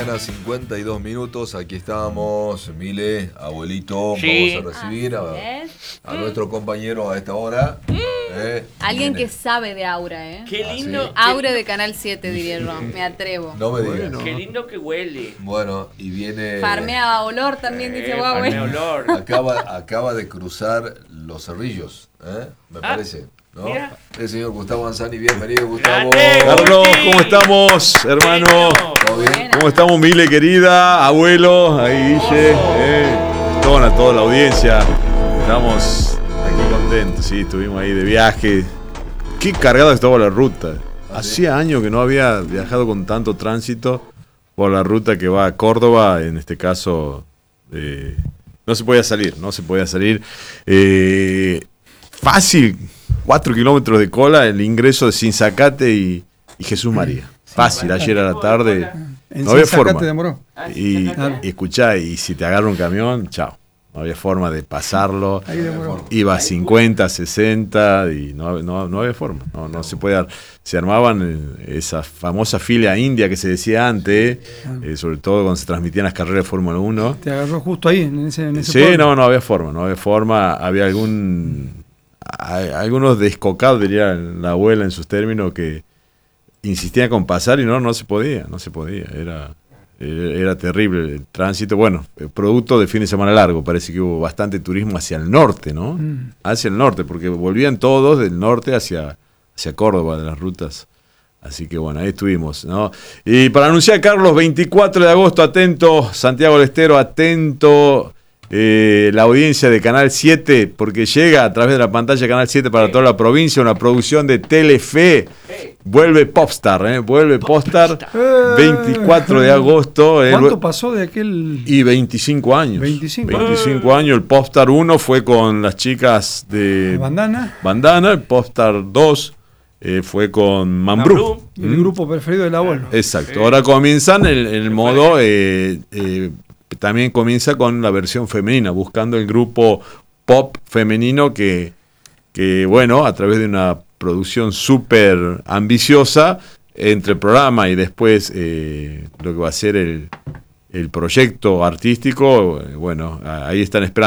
mañana, 52 minutos. Aquí estamos, Mile, abuelito. Sí. Vamos a recibir a nuestro compañero a esta hora. Alguien Viene. que sabe de Aura, ¿eh? Qué lindo. ¿sí? Aura de Canal 7, diría yo. Me atrevo. No me digas. Qué lindo que huele. Bueno, y viene. Farmea olor también, dice Huawei. Farmea olor. Acaba de cruzar los Cerrillos, me parece. ¿No? Mira. El señor Gustavo Anzani, bienvenido, Gustavo. Grande. Carlos, ¿cómo estamos, hermano? ¿Todo bien? Buena. ¿Cómo estamos, Mile, querida? Abuelo, ahí Guille, toda la audiencia. Estamos aquí contentos, sí, estuvimos ahí de viaje. Qué cargada estaba la ruta. Hacía años que no había viajado con tanto tránsito por la ruta que va a Córdoba, en este caso. No se podía salir. Fácil, 4 kilómetros de cola, el ingreso de Sinzacate y Jesús María. Fácil, ayer a la tarde. No había forma. Demoró. Y escuchá, y si te agarra un camión, chao. No había forma de pasarlo. Ahí demoró. Iba a 50, 60 y no había forma. No se puede dar. Se armaban esa famosa fila india que se decía antes, sobre todo cuando se transmitían las carreras de Fórmula 1. Te agarró justo ahí, en ese Sí, pueblo. no había forma. Había algunos descocados, diría la abuela en sus términos, que insistían con pasar y no se podía. Era terrible el tránsito. Bueno, producto de fin de semana largo. Parece que hubo bastante turismo hacia el norte, ¿no? Hacia el norte, porque volvían todos del norte hacia Córdoba, de las rutas. Así que bueno, ahí estuvimos, ¿no? Y para anunciar, Carlos, 24 de agosto, atento, Santiago del Estero, atento, la audiencia de Canal 7, porque llega a través de la pantalla de Canal 7 para toda la provincia, una producción de Telefe. Vuelve Popstar, vuelve Popstar, 24 de agosto. ¿Cuánto pasó de aquel...? Y 25 años. 25 años. El Popstar 1 fue con las chicas de Bandana. El Popstar 2 fue con Mambrú. El grupo preferido del abuelo. Exacto. Ahora comienzan el modo... también comienza con la versión femenina, buscando el grupo pop femenino que bueno, a través de una producción súper ambiciosa, entre el programa y después lo que va a ser el proyecto artístico, bueno, ahí están esperando.